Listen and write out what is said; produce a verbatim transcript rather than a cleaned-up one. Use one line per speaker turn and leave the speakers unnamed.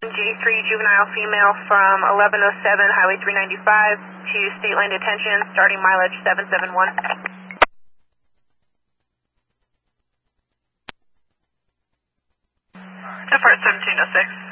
G three juvenile female from eleven oh seven Highway three ninety-five to State Line Detention, starting mileage seven seven one. Depart seventeen oh six.